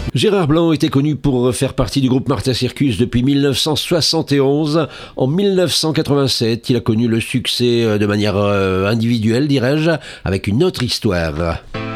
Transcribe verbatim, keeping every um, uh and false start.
Gérard Blanc était connu pour faire partie du groupe Martin Circus depuis mille neuf cent soixante et onze. En mille neuf cent quatre-vingt-sept, il a connu le succès de manière individuelle, dirais-je, avec une autre histoire.